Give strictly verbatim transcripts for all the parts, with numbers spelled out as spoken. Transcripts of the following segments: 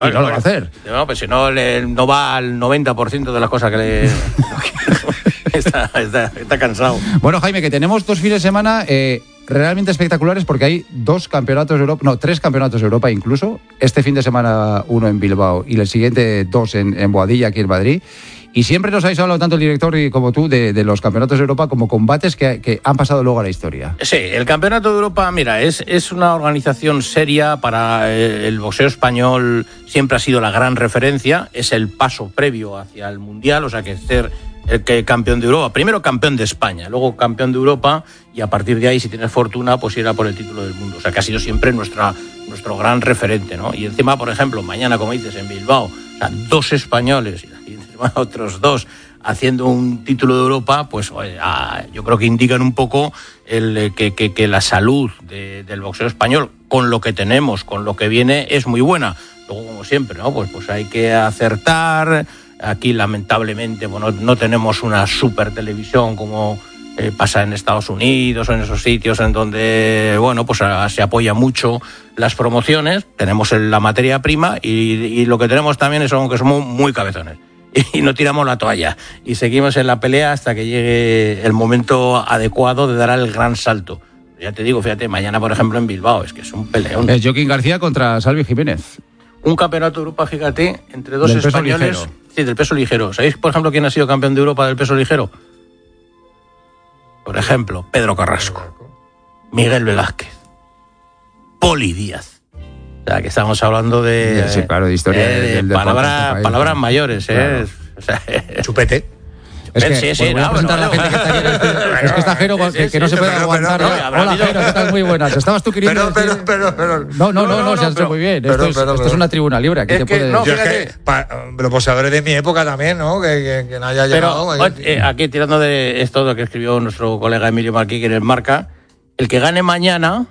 Y no lo va a hacer. No, pues si no, le, no va al noventa por ciento de las cosas que le... está, está, está cansado. Bueno, Jaime, que tenemos dos fines de semana eh, realmente espectaculares porque hay dos campeonatos de Europa, no, tres campeonatos de Europa incluso. Este fin de semana uno en Bilbao y el siguiente dos en, en Boadilla, aquí en Madrid. Y siempre nos habéis hablado tanto el director y como tú de, de los campeonatos de Europa como combates que, que han pasado luego a la historia. Sí, el Campeonato de Europa, mira, es, es una organización seria para el boxeo español, siempre ha sido la gran referencia, es el paso previo hacia el Mundial, o sea que ser el que campeón de Europa, primero campeón de España, luego campeón de Europa y a partir de ahí, si tienes fortuna, pues irá por el título del mundo, o sea que ha sido siempre nuestra, nuestro gran referente, ¿no? Y encima, por ejemplo, mañana, como dices, en Bilbao, o sea, dos españoles y la siguiente semana otros dos haciendo un título de Europa, pues oye, ah, yo creo que indican un poco el, que, que, que la salud de, del boxeo español, con lo que tenemos, con lo que viene, es muy buena. Luego, como siempre, ¿no? Pues, pues hay que acertar. Aquí, lamentablemente, bueno, no tenemos una super televisión como eh, pasa en Estados Unidos o en esos sitios en donde, bueno, pues a, se apoya mucho las promociones. Tenemos el, la materia prima y, y lo que tenemos también es que somos muy cabezones. Y no tiramos la toalla. Y seguimos en la pelea hasta que llegue el momento adecuado de dar el gran salto. Ya te digo, fíjate, mañana, por ejemplo, en Bilbao, es que es un peleón. Es Joaquín García contra Salvi Jiménez. Un campeonato de Europa, fíjate, entre dos del españoles. Peso ligero. Sí, del peso ligero. ¿Sabéis, por ejemplo, quién ha sido campeón de Europa del peso ligero? Por ejemplo, Pedro Carrasco, Miguel Velázquez, Poli Díaz. O sea, que estamos hablando de... Sí, claro, de historia. De, de, de palabra, país, palabras ¿no? mayores, ¿eh? Claro. O sea, Chupete. Es que, sí, sí, voy a no, presentar no, a la gente que está aquí en el estudio. Es que está Jero, Sí, sí, que, que no sí, se puede pero, aguantar. pero, ¿no? pero, pero, Hola, pero, Jero, ¿qué tal? Muy buenas. Estabas tú queriendo Pero, decir... pero, pero, pero. No, no, no, No, no, no, se ha no, hecho pero- muy bien. pero, Esto es, pero, esto pero- es una tribuna libre. Aquí Es te que puedes... no, Yo es fíjate. que, pa, los boxeadores de mi época también, ¿no? Que, que, que no haya Pero llegado. eh, aquí, tirando de esto lo que escribió nuestro colega Emilio Marquí, que en el Marca, el que gane mañana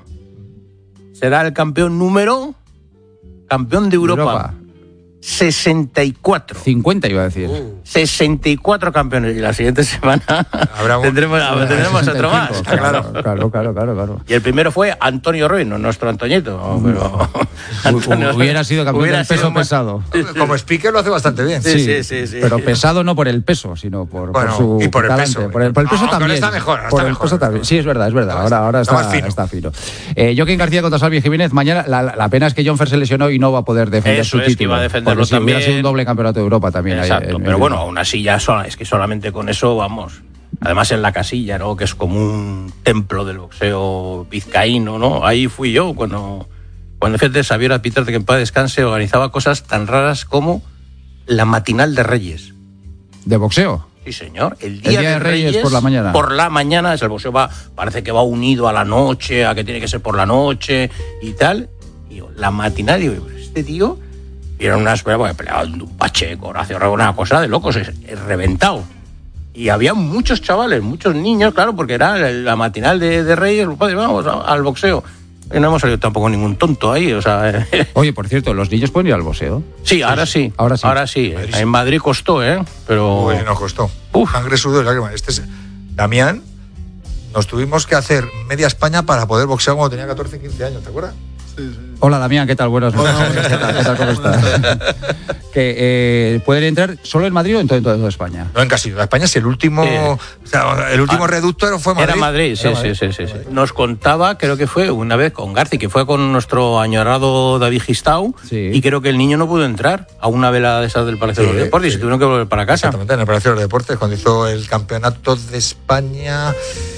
será el campeón número... Campeón de Europa. Europa. sesenta y cuatro. cincuenta iba a decir. sesenta y cuatro campeones. Y la siguiente semana Habrá un- tendremos, Ah, tendremos otro más. sesenta y cinco, Claro, claro, claro, claro, claro. Y el primero fue Antonio Ruiz, no nuestro Antoñito. Pero Antonio- Hubiera sido campeón hubiera del peso sido más- pesado. Como speaker lo hace bastante bien. Sí, sí, sí, sí. Pero pesado no por el peso, sino por, Bueno, por su y por el talante. peso. Por el, por el peso No, ahora también. está mejor, ahora por está el mejor. peso también. Sí, es verdad, es verdad. Ahora, ahora está está, más fino. está fino. Eh, Joaquín García contra Salvi Jiménez. Mañana la, la pena es que John Fer se lesionó y no va a poder defender Eso su es, que título. iba a defenderlo porque si hubiera también. sido un doble campeonato de Europa también. ahí Exacto, en- en- pero bueno, aún así ya sola, es que solamente con eso vamos. Además en la casilla, ¿no? Que es como un templo del boxeo vizcaíno, ¿no? Ahí fui yo cuando, cuando fíjate, Xavier Peter, que en paz descanse, organizaba cosas tan raras como la matinal de Reyes. ¿De boxeo? Sí, señor. El día, El día de Reyes por la mañana. Por la mañana, es el boxeo va, parece que va unido a la noche, a que tiene que ser por la noche y tal. Y yo, la matinal, digo, este tío, y era una espera, porque peleaban un Pacheco, Horacio Rego, una cosa de locos, es, es reventado. Y había muchos chavales, muchos niños, claro, porque era la matinal de, de Reyes, padre, vamos a- al boxeo. Y no hemos salido tampoco ningún tonto ahí, o sea... Oye, por cierto, ¿los niños pueden ir al boxeo? Sí, ahora sí. Ahora sí. Ahora sí. En Madrid costó, ¿eh? Pero... Uy, nos costó. Uf. Sangre, sudor y lágrimas. Este es Damián. Nos tuvimos que hacer media España para poder boxear cuando tenía catorce, quince años, ¿te acuerdas? Hola, Damián, ¿qué tal? Buenas noches. ¿Qué tal? ¿Qué tal? ¿Cómo estás? que eh, pueden entrar solo en Madrid o en todo- en toda España. No en casi toda España, si el último, Eh. o sea, el último Ah, reducto fue Madrid. Era Madrid, sí, Era sí, Madrid. sí, sí, sí. Nos contaba, creo que fue una vez con Garci, que fue con nuestro añorado David Gistau, Sí. y creo que el niño no pudo entrar a una vela de esas del Palacio de Sí, los Deportes y sí. se tuvieron que volver para casa. Exactamente, en el Palacio de los Deportes, cuando hizo el campeonato de España,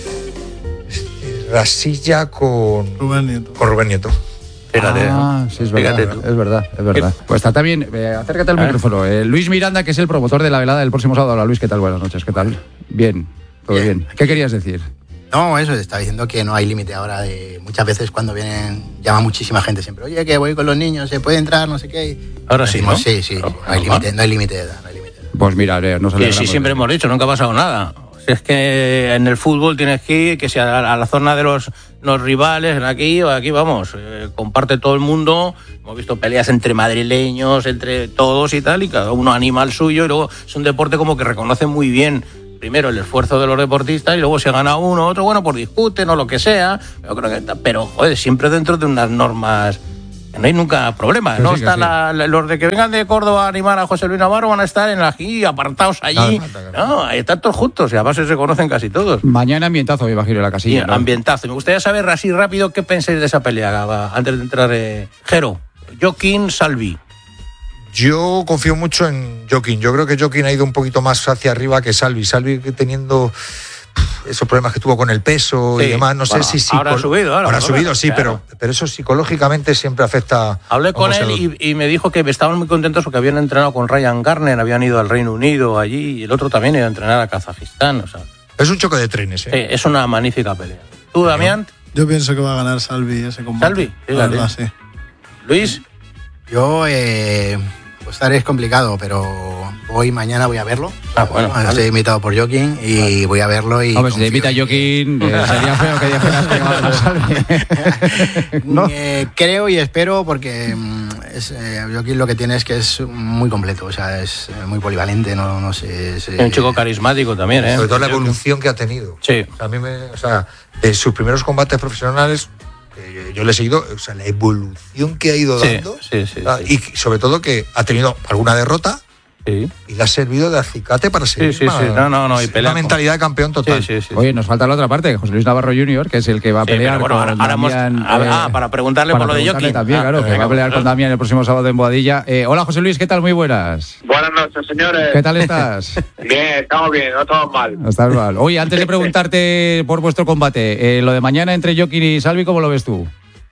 este, Rasilla con Rubén Nieto. con Rubén Nieto. Fíjate, Ah, ¿no? sí, es verdad, Fíjate tú. es verdad, es verdad. Pues está también, eh, acércate al ¿Eh? micrófono. Eh, Luis Miranda, que es el promotor de la velada del próximo sábado. Hola, Luis, ¿qué tal? Buenas noches, ¿qué tal? Bien, todo bien. Bien. ¿Qué querías decir? No, eso, está diciendo que no hay límite ahora. De, muchas veces cuando vienen, llama muchísima gente siempre, oye, que voy con los niños, se puede entrar, no sé qué. Ahora sí, Decimos, ¿no? Sí, sí, Claro, no hay normal. límite, no hay límite de edad, no hay límite de edad. Pues mira, eh, nos Sí, alegramos sí, de siempre eso. hemos dicho, nunca ha pasado nada. Si es que en el fútbol tienes que ir, que sea a la zona de los, los rivales, aquí o aquí, vamos, eh, comparte todo el mundo. Hemos visto peleas entre madrileños, entre todos y tal, y cada uno anima al suyo, y luego es un deporte como que reconoce muy bien, primero el esfuerzo de los deportistas, y luego si gana uno, otro, bueno, pues discuten o lo que sea, pero creo que está, pero joder, siempre dentro de unas normas No hay nunca problema. Que no sí, está que la, la- los de que vengan de Córdoba a animar a José Luis Navarro van a estar en aquí apartados allí. No, No, ahí están todos juntos y además se conocen casi todos. Mañana ambientazo, me imagino, en la Sí, casilla. ¿no? ambientazo. Me gustaría saber así rápido qué pensáis de esa pelea va, antes de entrar. Eh, Jero, Joaquín Salvi. Yo confío mucho en Joaquín. Yo creo que Joaquín ha ido un poquito más hacia arriba que Salvi. Salvi que teniendo esos problemas que tuvo con el peso Sí, y demás, no bueno, sé si... ahora ha psicol- subido, ahora, Ahora ha por lo subido, menos, sí, claro. pero, pero eso psicológicamente siempre afecta... Hablé con cómo se él lo- y, y me dijo que estaban muy contentos porque habían entrenado con Ryan Garner, habían ido al Reino Unido allí y el otro también iba a entrenar a Kazajistán. O sea, Es un choque de trenes, ¿eh? sí, es una magnífica pelea. ¿Tú, Damián? Yo pienso que va a ganar Salvi ese combate. ¿Salvi? La Fíjate. verdad, sí. Luis, Yo, eh, apostar es complicado, pero voy mañana, voy a verlo. Ah, bueno, Estoy vale. invitado por Joaquín y voy a verlo. Y Hombre, si te confío invita en Joaquín, eh, sería feo que dijeras que va a Salvi. que- ¿No? Eh, creo y espero porque mm, es, eh, Joaquín lo que tiene es que es muy completo, o sea, es eh, muy polivalente, no, no sé. Es, es un eh, chico carismático también, ¿eh? Sobre todo la evolución que ha tenido. Sí. O sea, a mí me, o sea, de sus primeros combates profesionales, eh, yo le he seguido, o sea, la evolución que ha ido Sí, dando. sí, sí, ah, sí. Y sobre todo que ha tenido alguna derrota Sí, y le ha servido de acicate para seguir. sí, sí. No, no, no, y pelea una con- mentalidad de campeón total. sí, sí, sí. Oye, nos falta la otra parte, José Luis Navarro junior, que es el que va a Sí, pelear pero bueno, con ahora- ahora hemos- Damián, ah, eh, para preguntarle para por lo de preguntarle Joaquín. también, Ah, claro, que venga, va a pelear pues, con Damián el próximo sábado en Boadilla. Eh, hola, José Luis, ¿qué tal? Muy buenas. Buenas noches, señores. ¿Qué tal estás? Bien, estamos bien, no estamos mal. Estás mal. Oye, antes de preguntarte por vuestro combate, eh, lo de mañana entre Joaquín y Salvi, ¿cómo lo ves tú?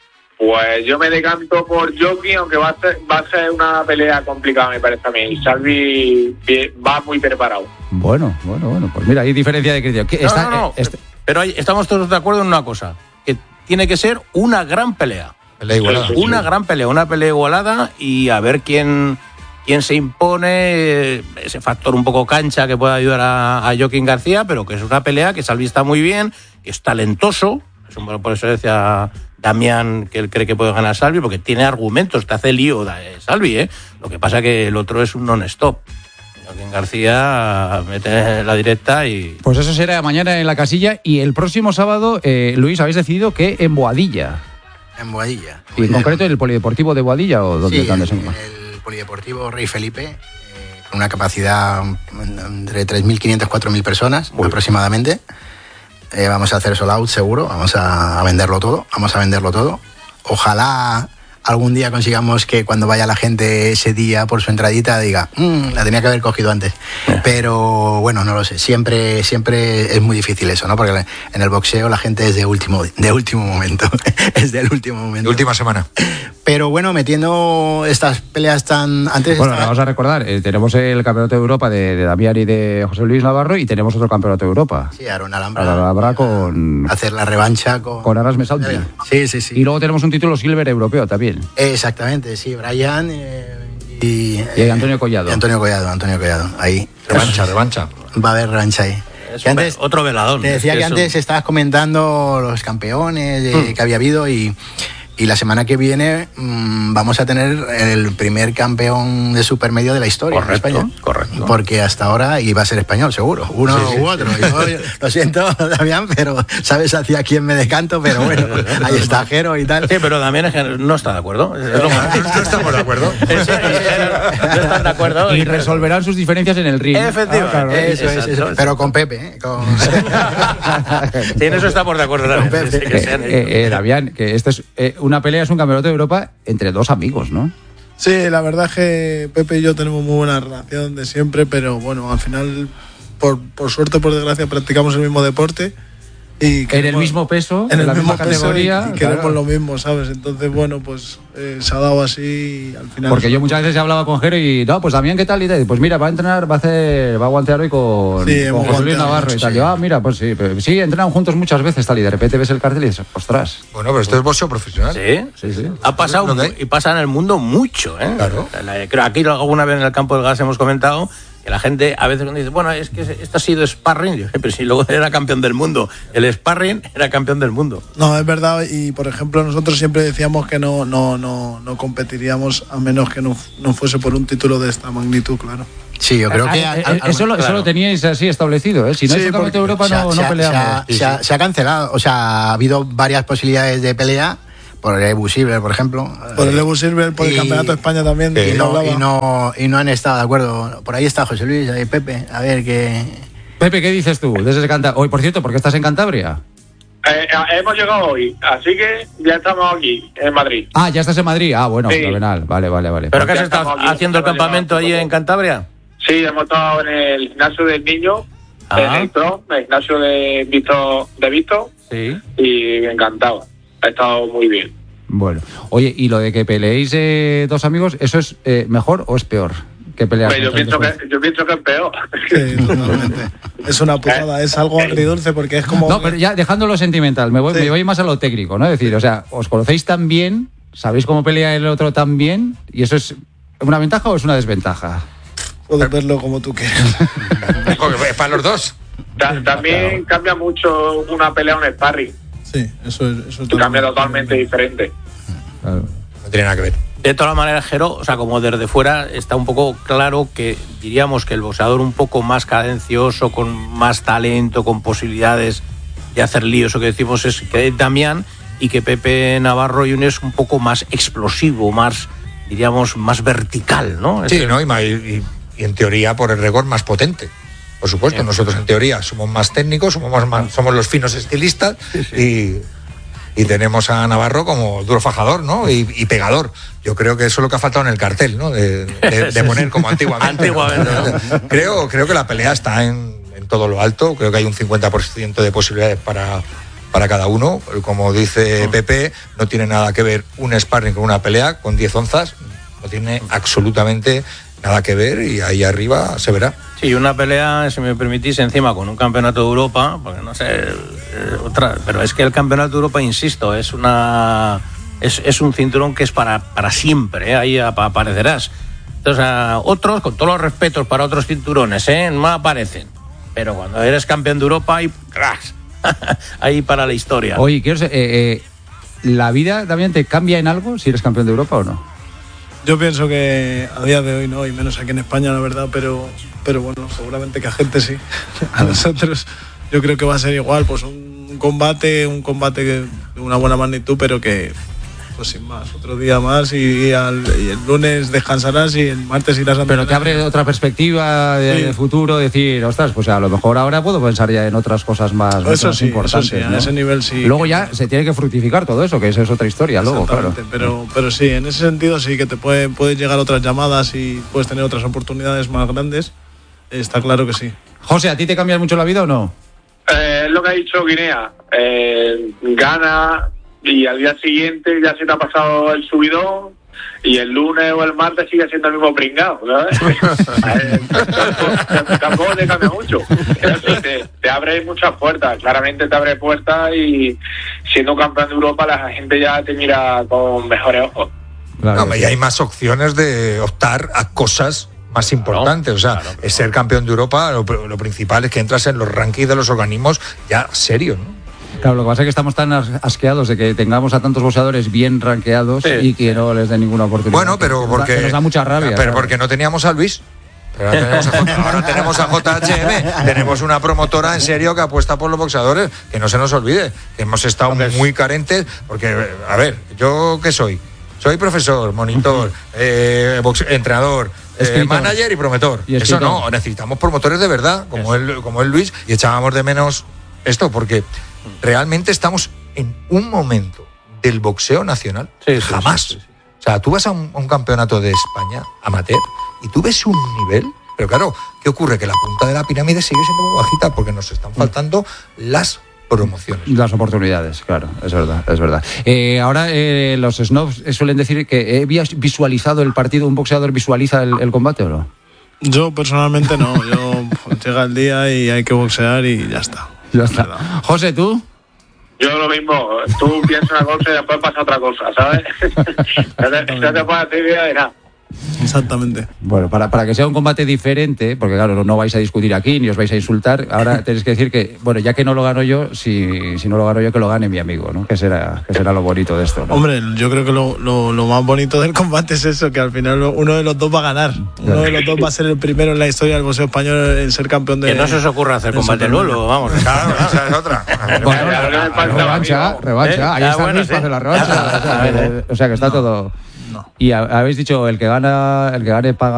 Pues yo me decanto por Joaquín, aunque va a ser, va a ser una pelea complicada, me parece a mí. Salvi bien- va muy preparado. Bueno, bueno, bueno, pues mira, hay diferencia de criterio. ¿Qué- No, está- no, no, eh, este- pero hay- estamos todos de acuerdo en una cosa, que tiene que ser una gran pelea. Pelea igualada. Sí, sí, sí. Una gran pelea, una pelea igualada y a ver quién, quién se impone, eh, ese factor un poco cancha que pueda ayudar a, a Joaquín García, pero que es una pelea que Salvi está muy bien, que es talentoso, es un- por eso decía Damián que él cree que puede ganar Salvi, porque tiene argumentos, te hace lío da- eh, Salvi, ¿eh? Lo que pasa que el otro es un non-stop. Joaquín García mete la directa y... Pues eso será mañana en la casilla y el próximo sábado, eh, Luis, habéis decidido que en Boadilla. En Boadilla. Y en concreto en el Polideportivo de Boadilla o dónde, Sí, dónde en, se en encuentra. el Polideportivo Rey Felipe, eh, con una capacidad mm, entre tres mil quinientas y cuatro mil personas aproximadamente. Eh, vamos a hacer sold out seguro, vamos a, a venderlo todo, vamos a venderlo todo. Ojalá algún día consigamos que cuando vaya la gente ese día por su entradita diga, "Mm, la tenía que haber cogido antes". Pero bueno, no lo sé, siempre, siempre es muy difícil eso, ¿no? Porque en el boxeo la gente es de último, de último momento, es del último De momento. última semana. Pero bueno, metiendo estas peleas tan... Antes Bueno, estaba- vamos a recordar, eh, tenemos el Campeonato de Europa de, de Damián y de José Luis Navarro y tenemos otro Campeonato de Europa. Sí, Aaron Alhambra. Aaron Alhambra con- Hacer la revancha con... Con Aras Mesalti. Sí, sí, sí. Y luego tenemos un título Silver europeo también. Exactamente, sí, Brian eh, y... Y Antonio Collado. y Antonio Collado, Antonio Collado, ahí. Revancha, revancha. Va a haber revancha ahí. Es Que un- antes, otro veladón. te decía Es que es un- antes estabas comentando los campeones eh, Mm. que había habido y, y la semana que viene mm, vamos a tener el primer campeón de supermedio de la historia Correcto, en España. correcto. Porque hasta ahora iba a ser español, seguro. Uno Sí, sí. u otro. Yo, yo- lo siento, Damián, pero sabes hacia quién me decanto, pero bueno, ahí está Jero y tal. Sí, pero Damián es que no está de acuerdo. Es lo más- No estamos de acuerdo. Sí, sí, sí, no están de acuerdo. Y resolverán sus diferencias en el ring. Efectivamente. Ah, claro. Eso es, eso. Exacto. Pero con Pepe, ¿eh? Con... Sí, en eso estamos de acuerdo también. Con Pepe. Sí, que sean Eh, ellos. eh, eh, Damián, que esta es eh, una pelea, es un campeonato de Europa entre dos amigos, ¿no? Sí, la verdad es que Pepe y yo tenemos muy buena relación de siempre, pero bueno, al final, por, por suerte o por desgracia, practicamos el mismo deporte. Y En el queremos- mismo peso, en en el la mismo misma peso y- categoría. y, queremos claro. lo mismo, ¿sabes? Entonces, bueno, pues eh, se ha dado así y al final... Porque yo muchas veces hablaba con Jero y no, pues Damián, ¿qué tal? Y tal? Pues mira, va a entrenar, va a hacer, va a guantear hoy con, Sí, con hemos José Luis guanteado Navarro y mucho, tal. sí. Yo, ah, mira, pues sí, pero sí, entrenan juntos muchas veces tal y de repente ves el cartel y dices, ostras. Bueno, pero esto es boxeo profesional. Sí, Sí, sí. ha pasado Lo que hay. y pasa en el mundo mucho, ¿eh? Claro. La- Creo aquí alguna vez en el campo del gas hemos comentado que la gente a veces cuando dice, bueno, es que esto ha sido sparring, yo, pero si luego era campeón del mundo, el sparring era campeón del mundo. No, es verdad, y por ejemplo nosotros siempre decíamos que no, no, no, no competiríamos a menos que no, no fuese por un título de esta magnitud, claro. Sí, yo creo que... Ah, al- eh, al- eso, lo, eso claro. lo teníais así establecido, ¿eh? Si no Sí, es un campeonato de Europa porque se ha- no, se no ha- peleamos. se ha- se ha- se ha cancelado, o sea, ha habido varias posibilidades de pelea, por el Ebu Silver, por ejemplo. Por el Ebu Silver, por el y, Campeonato de España también. Y no, y, no, y no han estado de acuerdo. Por ahí está José Luis, ahí Pepe, a ver qué... Pepe, ¿qué dices tú? Desde Canta... Hoy, por cierto, ¿por qué estás en Cantabria? Eh, hemos llegado hoy, así que ya estamos aquí, en Madrid. Ah, ya estás en Madrid. Ah, bueno, sí. fenomenal. Vale, vale, vale. ¿Pero qué has Ya estado estamos aquí, haciendo el hemos campamento llegado allí hace en poco. Cantabria? Sí, hemos estado en el gimnasio del niño, Ah. en el Tron, el gimnasio de Víctor, de Víctor, Sí. y encantado. Ha estado muy bien. Bueno, oye, ¿y lo de que peleéis eh, dos amigos, eso es eh, mejor o es peor que pelear? Hombre, yo, pienso que, yo pienso que es peor. Sí, totalmente. Es una putada, es algo agridulce porque es como... No, pero ya dejándolo sentimental, me voy, Sí. me voy más a lo técnico, ¿no? Es decir, o sea, os conocéis tan bien, sabéis cómo pelea el otro tan bien, y eso es una ventaja o es una desventaja. Puedes verlo como tú quieras. Es para los dos. Ta- También cambia mucho una pelea a un sparring. Sí, eso es... Eso es Cambia totalmente diferente. Claro. No tiene nada que ver. De todas maneras, Jero, o sea, como desde fuera está un poco claro que diríamos que el boxeador un poco más cadencioso, con más talento, con posibilidades de hacer lío, eso que decimos es que es Damián, y que Pepe Navarro Junior es un poco más explosivo, más, diríamos, más vertical, ¿no? Sí, Es- ¿no? Y, ma- y- y en teoría, por el rigor, más potente. Por supuesto, Sí. nosotros en teoría somos más técnicos, somos, más, más- somos los finos estilistas y, y tenemos a Navarro como duro fajador, ¿no? Y, y pegador. Yo creo que eso es lo que ha faltado en el cartel, ¿no? De, de- de poner como antiguamente. ¿no? Antiguamente, creo, creo que la pelea está en, en todo lo alto. Creo que hay un cincuenta por ciento de posibilidades para, para cada uno. Como dice Pepe, no tiene nada que ver un sparring con una pelea con diez onzas. No tiene absolutamente nada que ver y ahí arriba se verá. Sí, una pelea, si me permitís, encima con un campeonato de Europa, porque no sé, eh, otra, pero es que el campeonato de Europa, insisto, es una es, es un cinturón que es para, para siempre, ¿eh? Ahí ap- aparecerás. Entonces, a otros, con todos los respetos para otros cinturones, ¿eh? No aparecen. Pero cuando eres campeón de Europa, ahí, ¡crash! Ahí para la historia. Oye, quiero saber, eh, eh, ¿la vida también te cambia en algo si eres campeón de Europa o no? Yo pienso que a día de hoy no, y menos aquí en España, la verdad, pero, pero bueno, seguramente que a gente sí. A nosotros yo creo que va a ser igual, pues un combate, un combate que- de una buena magnitud, pero que, pues sin más, otro día más y, y al- y el lunes descansarás y el martes irás a... Pero te abre otra perspectiva de, Sí. de futuro, decir, ostras, pues a lo mejor ahora puedo pensar ya en otras cosas más, Eso más sí, importantes. eso sí, a ¿no? ese nivel sí. Luego ya se tiene que fructificar todo eso, que eso es otra historia, luego, claro. Exactamente, pero, pero sí, en ese sentido sí que te puede, puedes llegar otras llamadas y puedes tener otras oportunidades más grandes. Está claro que sí. José, ¿a ti te cambia mucho la vida o no? Eh, es lo que ha dicho Guinea. Eh, gana y al día siguiente ya se te ha pasado el subidón y el lunes o el martes sigue siendo el mismo pringado, ¿sabes? Eh, tampoco, tampoco te cambia mucho. Pero sí, te, te abre muchas puertas, claramente te abre puertas y siendo campeón de Europa la gente ya te mira con mejores ojos. Claro, No, que y sí. hay más opciones de optar a cosas más importantes. O sea, claro, claro. es ser campeón de Europa, lo, lo principal es que entras en los rankings de los organismos ya serios, ¿no? Claro, lo que pasa es que estamos tan as- asqueados de que tengamos a tantos boxeadores bien rankeados Sí. y que no les den ninguna oportunidad. Bueno, pero Que nos da- porque... que nos da mucha rabia. Pero claro. porque no teníamos a Luis. Pero ahora tenemos a, J- ahora tenemos a J H M, tenemos una promotora en serio que apuesta por los boxeadores, que no se nos olvide, que hemos estado muy carentes, porque, a ver, ¿yo qué soy? Soy profesor, monitor, eh, boxe- entrenador, eh, Escritor. manager y promotor. Y Eso escritor. no, necesitamos promotores de verdad, como él, como él Luis, y echábamos de menos esto, porque realmente estamos en un momento del boxeo nacional, Sí, sí, jamás. sí, sí, sí. O sea, tú vas a un, a un campeonato de España amateur y tú ves un nivel, pero claro, ¿qué ocurre? Que la punta de la pirámide sigue siendo muy bajita porque nos están faltando las promociones. Las oportunidades, claro, es verdad, es verdad. Eh, ahora eh, los snobs suelen decir que he vis- visualizado el partido, un boxeador visualiza el, el combate o no. Yo personalmente no, yo pues, llega el día y hay que boxear y ya está. Ya está. ¿Verdad? José, ¿tú? Yo lo mismo, tú piensas una cosa y después pasa otra cosa, ¿sabes? no te, no te puedes hacer idea de nada. Exactamente. Bueno, para, para que sea un combate diferente, porque claro, no, no vais a discutir aquí ni os vais a insultar, ahora tenéis que decir que, bueno, ya que no lo gano yo, si, si no lo gano yo, que lo gane mi amigo, ¿no? Que será, que será lo bonito de esto, ¿no? Hombre, yo creo que lo, lo, lo más bonito del combate es eso, que al final uno de los dos va a ganar. Uno de los dos va a ser el primero en la historia del boxeo español en ser campeón de... Que no se os ocurra hacer combate luego, vamos. Claro, esa es otra. Bueno, revancha, revancha, ahí ¿Eh? está Ah, bueno, Luis sí. para hacer la revancha. O sea, que, o sea, que está todo... No. Y ha- habéis dicho, el que gana, el que gane paga